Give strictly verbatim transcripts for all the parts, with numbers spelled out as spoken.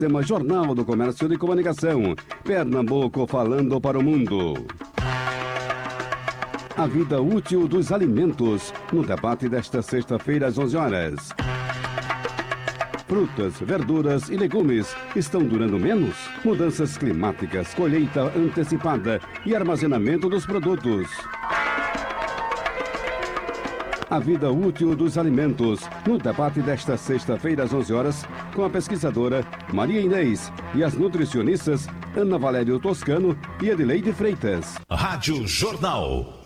Tema Jornal do Comércio de Comunicação. Pernambuco falando para o mundo. A vida útil dos alimentos, no debate desta sexta-feira às onze horas. Frutas, verduras e legumes estão durando menos? Mudanças climáticas, colheita antecipada e armazenamento dos produtos. A vida útil dos alimentos, no debate desta sexta-feira às onze horas, com a pesquisadora Maria Inês e as nutricionistas Ana Valério Toscano e Edileide Freitas. Rádio Jornal.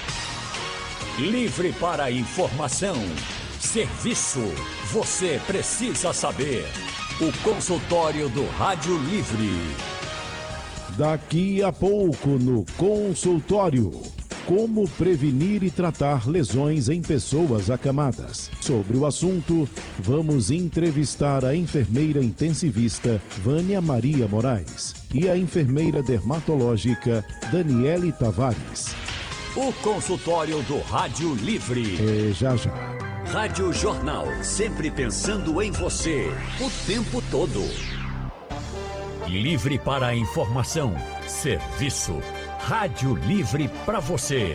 Livre para informação. Serviço. Você precisa saber. O consultório do Rádio Livre. Daqui a pouco no consultório. Como prevenir e tratar lesões em pessoas acamadas. Sobre o assunto, vamos entrevistar a enfermeira intensivista Vânia Maria Moraes e a enfermeira dermatológica Daniele Tavares. O consultório do Rádio Livre. É já já. Rádio Jornal, sempre pensando em você, o tempo todo. Livre para a informação, serviço. Rádio Livre para você.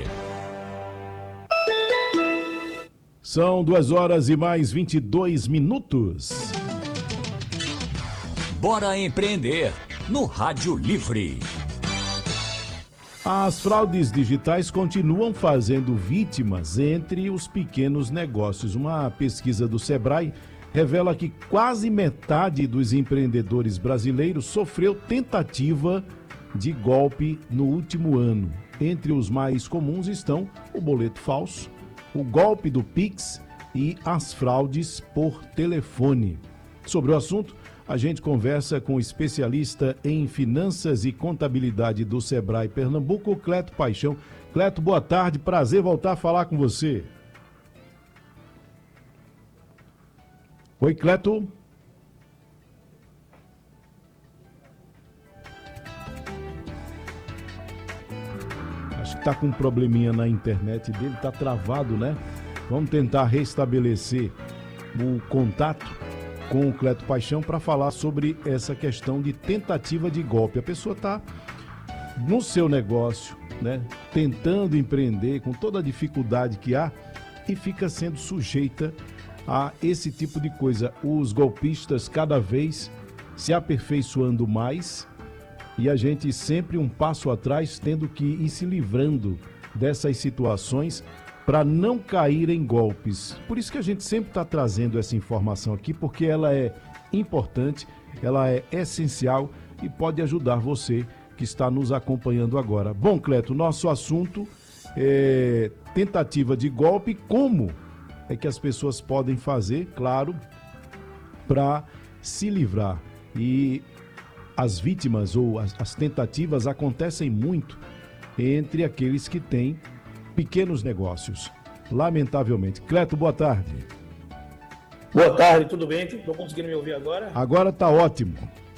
São duas horas e mais vinte e dois minutos. Bora empreender no Rádio Livre. As fraudes digitais continuam fazendo vítimas entre os pequenos negócios. Uma pesquisa do Sebrae revela que quase metade dos empreendedores brasileiros sofreu tentativa de golpe no último ano. Entre os mais comuns estão o boleto falso, o golpe do Pix e as fraudes por telefone. Sobre o assunto, a gente conversa com o especialista em finanças e contabilidade do Sebrae Pernambuco, Cleto Paixão. Cleto, boa tarde, prazer voltar a falar com você. Oi, Cleto. Acho que está com um probleminha na internet dele, está travado, né? Vamos tentar restabelecer o contato com o Cleto Paixão para falar sobre essa questão de tentativa de golpe. A pessoa está no seu negócio, né, tentando empreender com toda a dificuldade que há e fica sendo sujeita a esse tipo de coisa. Os golpistas cada vez se aperfeiçoando mais e a gente sempre um passo atrás, tendo que ir se livrando dessas situações para não cair em golpes. Por isso que a gente sempre está trazendo essa informação aqui, porque ela é importante, ela é essencial e pode ajudar você que está nos acompanhando agora. Bom, Cleto, nosso assunto é tentativa de golpe. Como é que as pessoas podem fazer, claro, para se livrar? E as vítimas ou as, as tentativas acontecem muito entre aqueles que têm pequenos negócios, lamentavelmente. Cleto, boa tarde. Boa tarde, tudo bem? Estão conseguindo me ouvir agora? Agora tá ótimo.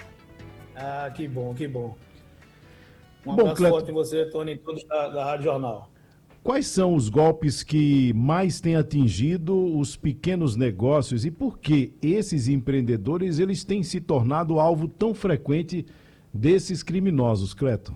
Ah, que bom, que bom. Um Bom, abraço Cleto, forte em você, Tony, e todos da, da Rádio Jornal. Quais são os golpes que mais têm atingido os pequenos negócios e por que esses empreendedores eles têm se tornado alvo tão frequente desses criminosos, Cleto?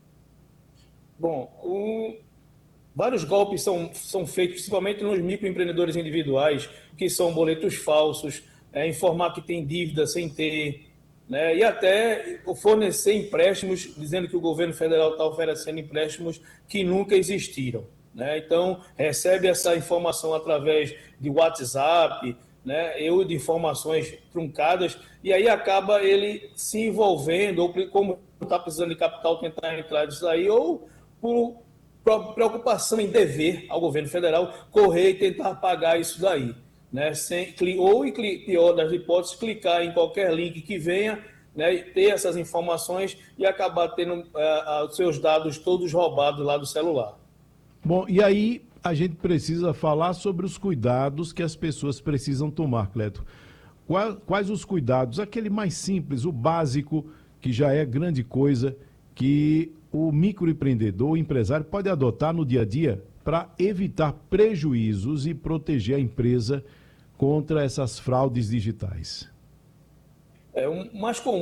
Bom, o... vários golpes são, são feitos principalmente nos microempreendedores individuais, que são boletos falsos, é, informar que tem dívida sem ter, né, e até fornecer empréstimos, dizendo que o governo federal está oferecendo empréstimos que nunca existiram. Né? Então, recebe essa informação através de WhatsApp, né, ou de informações truncadas, e aí acaba ele se envolvendo, ou como está precisando de capital, tentar entrar nisso aí, ou por preocupação em dever ao governo federal, correr e tentar pagar isso daí. Né? Sem, ou, pior das hipóteses, clicar em qualquer link que venha, né, ter essas informações e acabar tendo uh, os seus dados todos roubados lá do celular. Bom, e aí a gente precisa falar sobre os cuidados que as pessoas precisam tomar, Cleto. Quais, quais os cuidados? Aquele mais simples, o básico, que já é grande coisa, que o microempreendedor, o empresário pode adotar no dia a dia para evitar prejuízos e proteger a empresa contra essas fraudes digitais. É, um mais comum